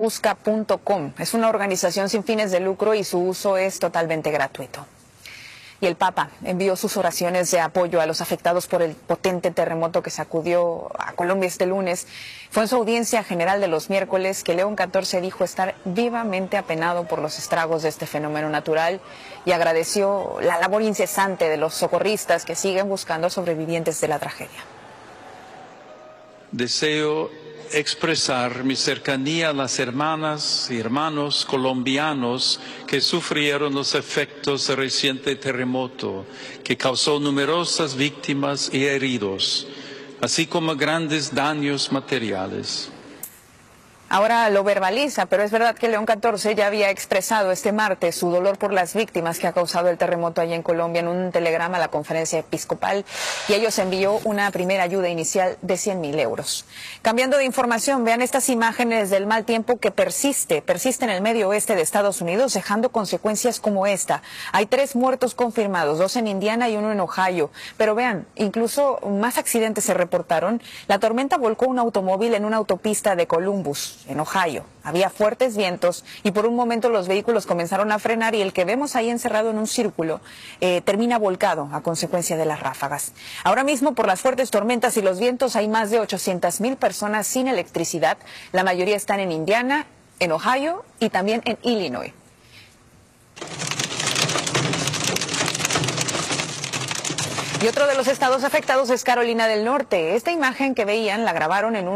busca.com. Es una organización sin fines de lucro y su uso es totalmente gratuito. Y el Papa envió sus oraciones de apoyo a los afectados por el potente terremoto que sacudió a Colombia este lunes. Fue en su audiencia general de los miércoles que León XIV dijo estar vivamente apenado por los estragos de este fenómeno natural y agradeció la labor incesante de los socorristas que siguen buscando sobrevivientes de la tragedia. Deseo expresar mi cercanía a las hermanas y hermanos colombianos que sufrieron los efectos del reciente terremoto, que causó numerosas víctimas y heridos, así como grandes daños materiales. Ahora lo verbaliza, pero es verdad que León XIV ya había expresado este martes su dolor por las víctimas que ha causado el terremoto allí en Colombia en un telegrama a la conferencia episcopal y ellos envió una primera ayuda inicial de 100.000 euros. Cambiando de información, vean estas imágenes del mal tiempo que persiste en el medio oeste de Estados Unidos, dejando consecuencias como esta. Hay 3 muertos confirmados, 2 en Indiana y 1 en Ohio. Pero vean, incluso más accidentes se reportaron. La tormenta volcó un automóvil en una autopista de Columbus, en Ohio. Había fuertes vientos y por un momento los vehículos comenzaron a frenar y el que vemos ahí encerrado en un círculo termina volcado a consecuencia de las ráfagas. Ahora mismo, por las fuertes tormentas y los vientos, hay más de 800.000 personas sin electricidad. La mayoría están en Indiana, en Ohio y también en Illinois. Y otro de los estados afectados es Carolina del Norte. Esta imagen que veían la grabaron en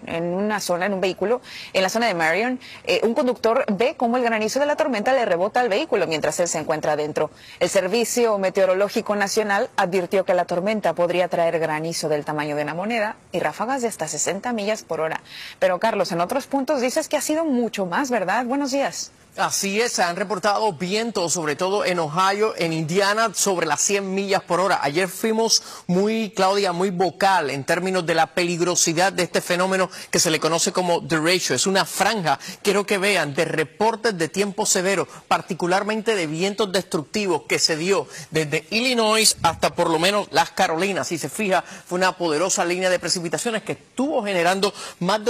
un vehículo, en la zona de Marion. Un conductor ve cómo el granizo de la tormenta le rebota al vehículo mientras él se encuentra dentro. El Servicio Meteorológico Nacional advirtió que la tormenta podría traer granizo del tamaño de una moneda y ráfagas de hasta 60 millas por hora. Pero Carlos, en otros puntos dices que ha sido mucho más, ¿verdad? Buenos días. Así es, se han reportado vientos, sobre todo en Ohio, en Indiana, sobre las 100 millas por hora. Ayer fuimos Claudia, muy vocal en términos de la peligrosidad de este fenómeno que se le conoce como derecho. Es una franja, quiero que vean, de reportes de tiempo severo, particularmente de vientos destructivos que se dio desde Illinois hasta por lo menos las Carolinas. Si se fija, fue una poderosa línea de precipitaciones que estuvo generando más de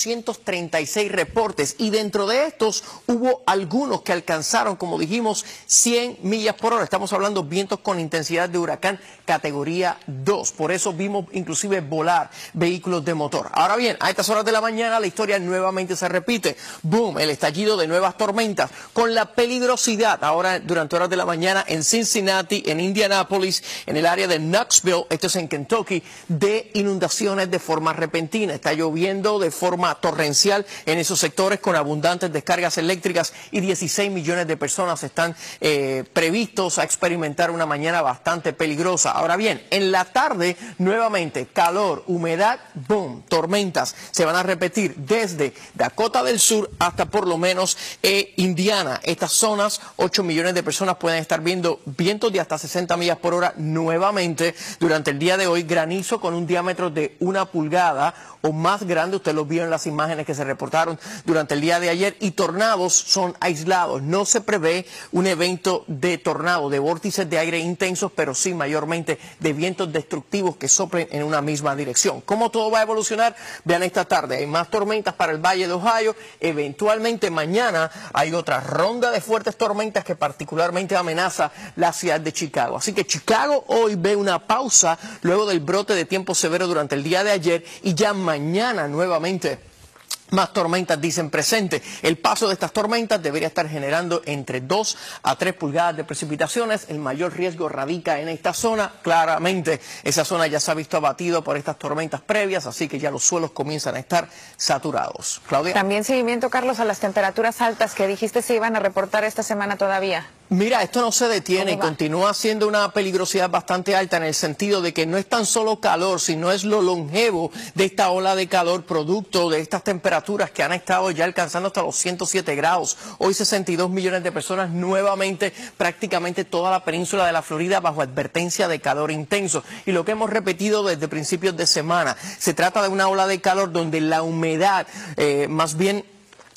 836 reportes y dentro de estos hubo algunos que alcanzaron, como dijimos, 100 millas por hora. Estamos hablando de vientos con intensidad de huracán categoría 2. Por eso vimos inclusive volar vehículos de motor. Ahora bien, a estas horas de la mañana la historia nuevamente se repite. Boom, el estallido de nuevas tormentas con la peligrosidad ahora durante horas de la mañana en Cincinnati, en Indianapolis, en el área de Knoxville, esto es en Kentucky, de inundaciones de forma repentina. Está lloviendo de forma torrencial en esos sectores con abundantes descargas eléctricas y 16 millones de personas están previstos a experimentar una mañana bastante peligrosa. Ahora bien, en la tarde nuevamente calor, humedad, boom, tormentas se van a repetir desde Dakota del Sur hasta por lo menos Indiana. Estas zonas, 8 millones de personas pueden estar viendo vientos de hasta 60 millas por hora nuevamente durante el día de hoy, granizo con un diámetro de 1 pulgada o más grande, usted lo vio en las imágenes que se reportaron durante el día de ayer, y tornados son aislados. No se prevé un evento de tornado, de vórtices de aire intensos, pero sí mayormente de vientos destructivos que soplen en una misma dirección. ¿Cómo todo va a evolucionar? Vean esta tarde, hay más tormentas para el Valle de Ohio, eventualmente mañana hay otra ronda de fuertes tormentas que particularmente amenaza la ciudad de Chicago. Así que Chicago hoy ve una pausa luego del brote de tiempo severo durante el día de ayer y ya mañana nuevamente más tormentas dicen presente. El paso de estas tormentas debería estar generando entre 2 a 3 pulgadas de precipitaciones. El mayor riesgo radica en esta zona. Claramente, esa zona ya se ha visto abatida por estas tormentas previas, así que ya los suelos comienzan a estar saturados. Claudia. También seguimiento, Carlos, a las temperaturas altas que dijiste se iban a reportar esta semana todavía. Mira, esto no se detiene y continúa siendo una peligrosidad bastante alta en el sentido de que no es tan solo calor, sino es lo longevo de esta ola de calor producto de estas temperaturas que han estado ya alcanzando hasta los 107 grados. Hoy 62 millones de personas nuevamente, prácticamente toda la península de la Florida bajo advertencia de calor intenso. Y lo que hemos repetido desde principios de semana, se trata de una ola de calor donde la humedad más bien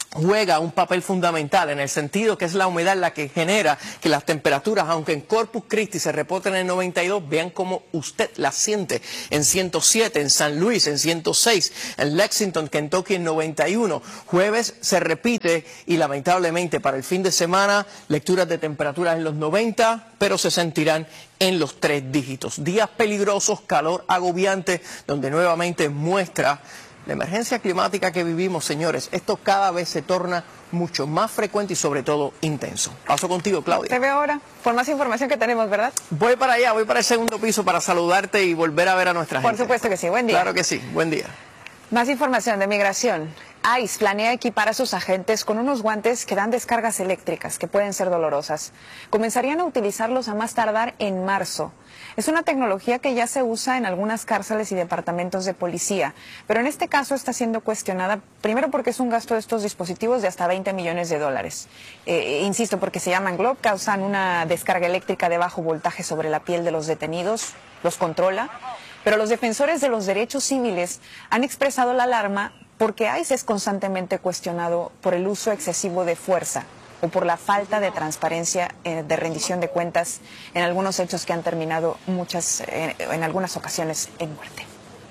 juega un papel fundamental en el sentido que es la humedad la que genera que las temperaturas, aunque en Corpus Christi se reporten en 92, vean cómo usted las siente en 107, en San Luis en 106, en Lexington, Kentucky en 91. Jueves se repite y lamentablemente para el fin de semana lecturas de temperaturas en los 90, pero se sentirán en los 3 dígitos. Días peligrosos, calor agobiante, donde nuevamente muestra la emergencia climática que vivimos, señores. Esto cada vez se torna mucho más frecuente y sobre todo intenso. Paso contigo, Claudia. Te veo ahora por más información que tenemos, ¿verdad? Voy para allá, voy para el segundo piso para saludarte y volver a ver a nuestra gente. Por supuesto que sí, buen día. Claro que sí, buen día. Más información de migración. ICE planea equipar a sus agentes con unos guantes que dan descargas eléctricas que pueden ser dolorosas. Comenzarían a utilizarlos a más tardar en marzo. Es una tecnología que ya se usa en algunas cárceles y departamentos de policía, pero en este caso está siendo cuestionada, primero porque es un gasto de estos dispositivos de hasta $20 millones. Insisto, porque se llaman Globe, causan una descarga eléctrica de bajo voltaje sobre la piel de los detenidos, los controla, pero los defensores de los derechos civiles han expresado la alarma porque ICE es constantemente cuestionado por el uso excesivo de fuerza o por la falta de transparencia de rendición de cuentas en algunos hechos que han terminado en algunas ocasiones en muerte.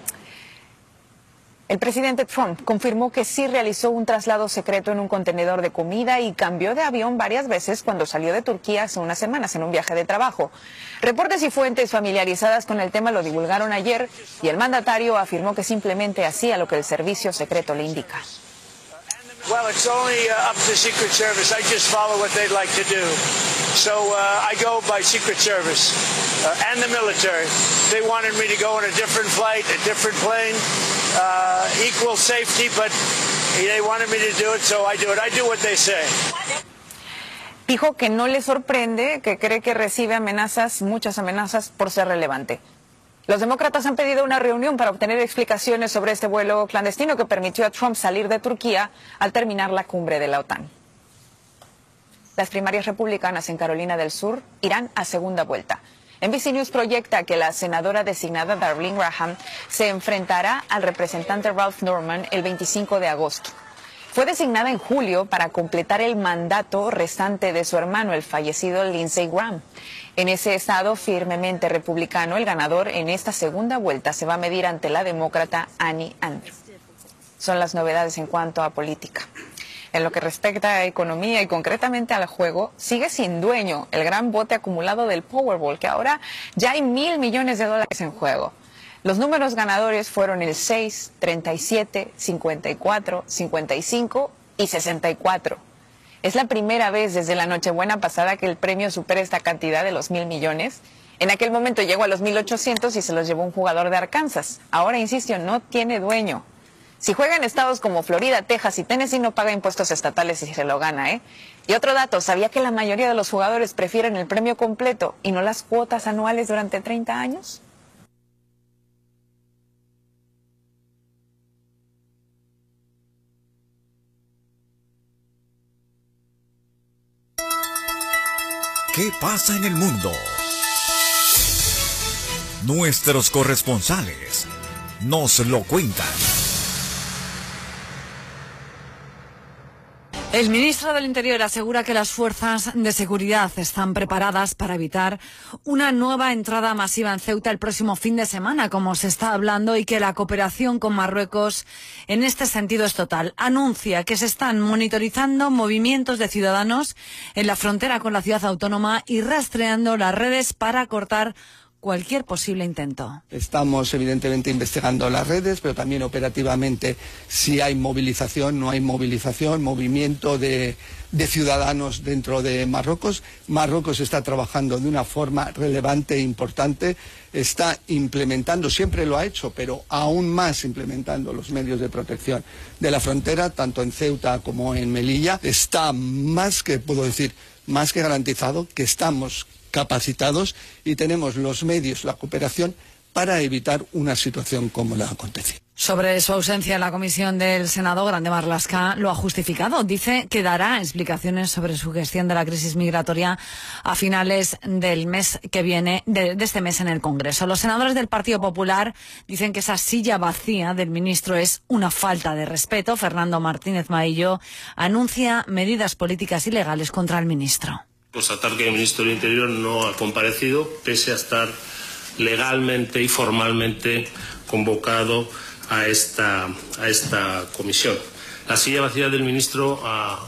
El presidente Trump confirmó que sí realizó un traslado secreto en un contenedor de comida y cambió de avión varias veces cuando salió de Turquía hace unas semanas en un viaje de trabajo. Reportes y fuentes familiarizadas con el tema lo divulgaron ayer y el mandatario afirmó que simplemente hacía lo que el servicio secreto le indica. Well, it's only up to the Secret Service. I just follow what they'd like to do. So I go by Secret Service and the military. They wanted me to go on a different flight, a different plane, equal safety, but they wanted me to do it, so I do it. I do what they say. Dijo que no le sorprende, que cree que recibe amenazas, muchas amenazas, por ser relevante. Los demócratas han pedido una reunión para obtener explicaciones sobre este vuelo clandestino que permitió a Trump salir de Turquía al terminar la cumbre de la OTAN. Las primarias republicanas en Carolina del Sur irán a segunda vuelta. NBC News proyecta que la senadora designada Darlene Graham se enfrentará al representante Ralph Norman el 25 de agosto. Fue designada en julio para completar el mandato restante de su hermano, el fallecido Lindsey Graham. En ese estado firmemente republicano, el ganador en esta segunda vuelta se va a medir ante la demócrata Annie Andrews. Son las novedades en cuanto a política. En lo que respecta a economía y concretamente al juego, sigue sin dueño el gran bote acumulado del Powerball, que ahora ya hay $1.000 millones en juego. Los números ganadores fueron el 6, 37, 54, 55 y 64. Es la primera vez desde la Nochebuena pasada que el premio supera esta cantidad de los $1.000 millones. En aquel momento llegó a los 1.800 y se los llevó un jugador de Arkansas. Ahora, insisto, no tiene dueño. Si juega en estados como Florida, Texas y Tennessee, no paga impuestos estatales si se lo gana, ¿eh? Y otro dato, ¿sabía que la mayoría de los jugadores prefieren el premio completo y no las cuotas anuales durante 30 años? ¿Qué pasa en el mundo? Nuestros corresponsales nos lo cuentan. El ministro del Interior asegura que las fuerzas de seguridad están preparadas para evitar una nueva entrada masiva en Ceuta el próximo fin de semana, como se está hablando, y que la cooperación con Marruecos en este sentido es total. Anuncia que se están monitorizando movimientos de ciudadanos en la frontera con la ciudad autónoma y rastreando las redes para cortar cualquier posible intento. Estamos evidentemente investigando las redes, pero también operativamente si hay movilización, no hay movilización, movimiento de ciudadanos dentro de Marruecos. Marruecos está trabajando de una forma relevante e importante, está implementando, siempre lo ha hecho, pero aún más implementando los medios de protección de la frontera, tanto en Ceuta como en Melilla. Está más que, puedo decir, más que garantizado que estamos capacitados y tenemos los medios, la cooperación para evitar una situación como la acontecida. Sobre su ausencia en la comisión del Senado, Grande Marlaska lo ha justificado. Dice que dará explicaciones sobre su gestión de la crisis migratoria a finales del mes que viene, de este mes en el Congreso. Los senadores del Partido Popular dicen que esa silla vacía del ministro es una falta de respeto. Fernando Martínez Maillo anuncia medidas políticas y legales contra el ministro. Constatar que el ministro del Interior no ha comparecido, pese a estar legalmente y formalmente convocado a esta comisión. La silla vacía del ministro